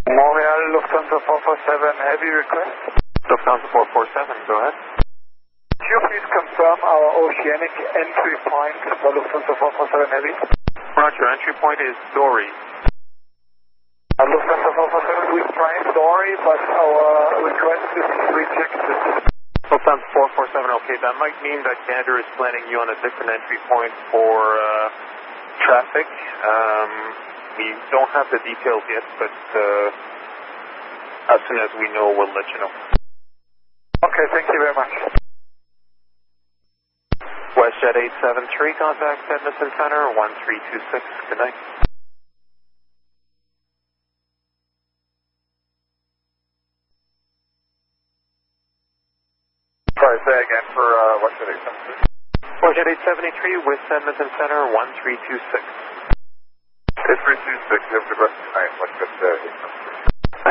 Montreal, Lufthansa 447, heavy request. Lufthansa 447, go ahead. Could you please confirm our oceanic entry point for Lufthansa 447 heavy? Roger, entry point is Dory. Lufthansa 447, we tried Dory, but our request is rejected. Lufthansa 447, okay, that might mean that Gander is planning you on a different entry point for traffic. We don't have the details yet, but as soon as we know, we'll let you know. Okay, thank you very much. WestJet 873, contact Edmonton Center, 1326, good night. Sorry, say again for WestJet 873. WestJet 873 with Edmonton Center, 1326. 1326, you have the rest of the night, WestJet 873.